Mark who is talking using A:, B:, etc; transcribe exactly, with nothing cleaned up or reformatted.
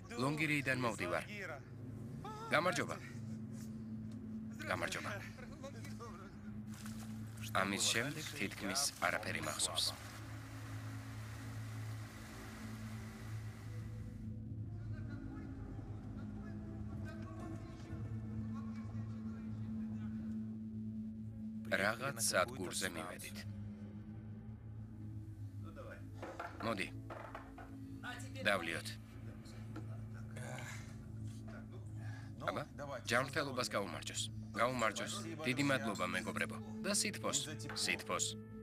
A: ლონგირიიდან მოვდივარ. გამარჯობა. გამარჯობა. ამის შემდეგ თითქმის არაფერი მახსოვს. რაღაც სადგურზე მივედით. მოდი. დავლიოთ. აბა, ჯანმრთელობას გაუმარჯოს. გაუმარჯოს. დიდი მადლობა მეგობრებო. და სითბოს. სითბოს.